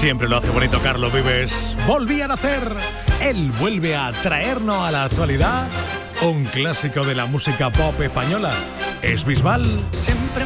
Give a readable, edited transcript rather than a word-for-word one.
Siempre lo hace bonito Carlos Vives. Volvían a hacer. Él vuelve a traernos a la actualidad un clásico de la música pop española. Es Bisbal. Siempre